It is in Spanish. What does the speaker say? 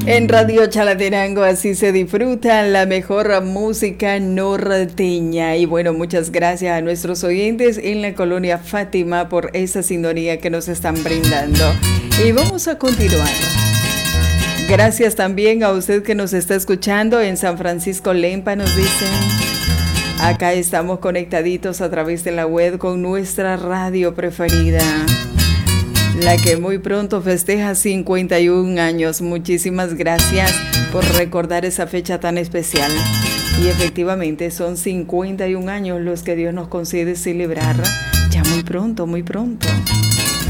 En Radio Chalatenango así se disfruta la mejor música norteña. Y bueno, muchas gracias a nuestros oyentes en la colonia Fátima por esa sintonía que nos están brindando. Y vamos a continuar. Gracias también a usted que nos está escuchando en San Francisco Lempa, nos dicen. Acá estamos conectaditos a través de la web con nuestra radio preferida, la que muy pronto festeja 51 años. Muchísimas gracias por recordar esa fecha tan especial. Y efectivamente son 51 años los que Dios nos concede celebrar ya muy pronto, muy pronto.